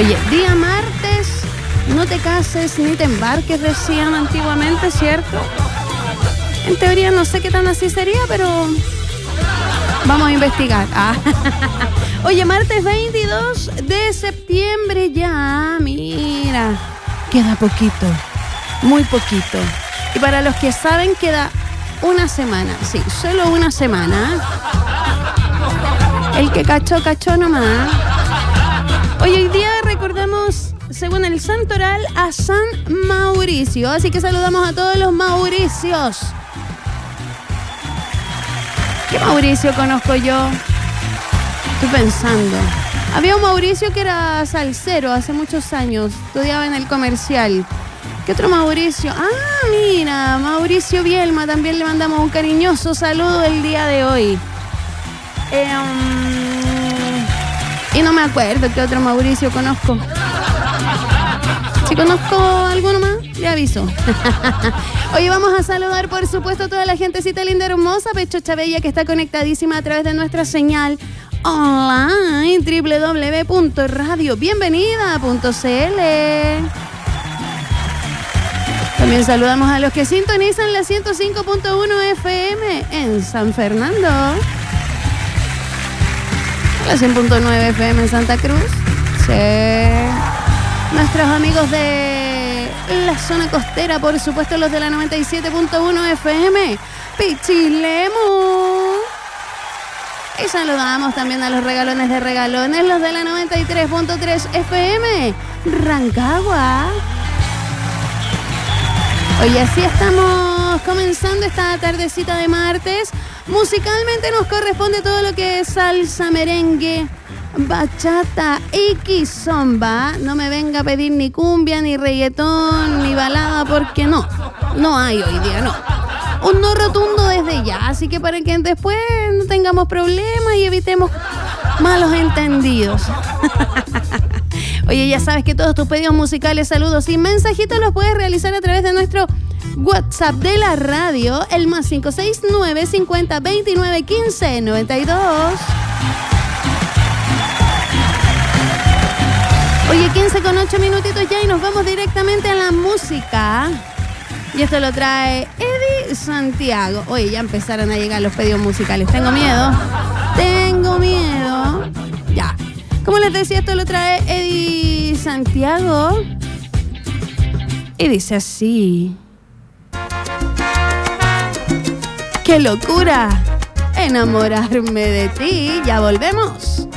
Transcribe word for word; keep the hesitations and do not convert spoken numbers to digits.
Oye, día martes, no te cases ni te embarques, decían antiguamente, ¿cierto? En teoría no sé qué tan así sería, pero vamos a investigar. Ah. Oye, martes veintidós de septiembre ya, mira, queda poquito, muy poquito. Y para los que saben, queda una semana, sí, solo una semana. El que cachó, cachó nomás. Hoy, hoy día recordamos, según el santoral, a San Mauricio. Así que saludamos a todos los Mauricios. ¿Qué Mauricio conozco yo? Estoy pensando. Había un Mauricio que era salsero hace muchos años. Estudiaba en el comercial. ¿Qué otro Mauricio? Ah, mira, Mauricio Bielma. También le mandamos un cariñoso saludo el día de hoy. Eh, um, y no me acuerdo qué otro Mauricio conozco. Si conozco alguno más, le aviso. Oye, vamos a saludar, por supuesto, a toda la gentecita linda, hermosa, pechocha bella, que está conectadísima a través de nuestra señal online, doble u doble u doble u punto radio bienvenida punto c l. También saludamos a los que sintonizan la ciento cinco punto uno F M en San Fernando, la cien punto nueve F M en Santa Cruz. Sí. Nuestros amigos de la zona costera, por supuesto, los de la noventa y siete punto uno F M, Pichilemu. Y saludamos también a los regalones de regalones, los de la noventa y tres punto tres F M, Rancagua. Hoy así estamos comenzando esta tardecita de martes. Musicalmente nos corresponde todo lo que es salsa, merengue, bachata y kizomba. No me venga a pedir ni cumbia, ni reggaetón, ni balada, porque no, no hay hoy día, no. Un no rotundo desde ya, así que para que después no tengamos problemas y evitemos malos entendidos. Oye, ya sabes que todos tus pedidos musicales, saludos y mensajitos los puedes realizar a través de nuestro WhatsApp de la radio, el más cinco seis nueve, cincuenta, veintinueve, quince, noventa y dos. Oye, quince con ocho minutitos ya y nos vamos directamente a la música. Y esto lo trae Eddie Santiago. Oye, ya empezaron a llegar los pedidos musicales. Tengo miedo. Tengo miedo. Ya. Como les decía, esto lo trae Eddie Santiago. Y dice así: ¡qué locura! Enamorarme de ti. Ya volvemos.